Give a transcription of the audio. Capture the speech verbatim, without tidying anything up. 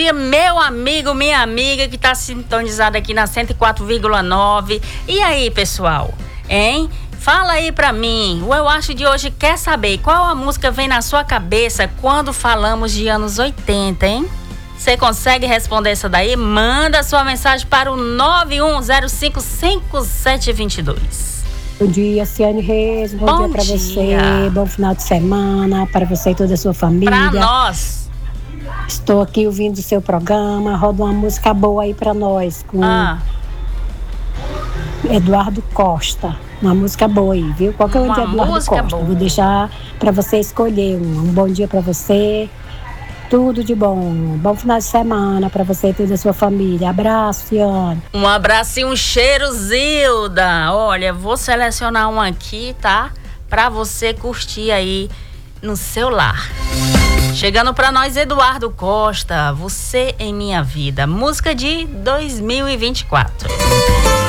dia, meu amigo, minha amiga que tá sintonizada aqui na cento e quatro vírgula nove. E aí, pessoal? Hein? Fala aí pra mim. O Eu Acho de hoje quer saber qual a música vem na sua cabeça quando falamos de anos oitenta, hein? Você consegue responder essa daí? Manda sua mensagem para o nove um zero cinco cinco sete dois dois. Bom dia, Ciane Reis. Bom, Bom dia pra dia. você. Bom final de semana para você e toda a sua família. Pra nós. Estou aqui ouvindo o seu programa. Roda uma música boa aí pra nós com Ah, Eduardo Costa. Uma música boa aí, viu? Qualquer um Uma de Eduardo música Costa. boa. Vou deixar pra você escolher um. Um bom dia pra você. Tudo de bom. Bom final de semana pra você e toda a sua família. Abraço, Ciane. um abraço e um cheiro, Zilda. Olha, vou selecionar um aqui, tá? Pra você curtir aí no seu lar. Chegando pra nós, Eduardo Costa, Você em Minha Vida. Música de dois mil e vinte e quatro.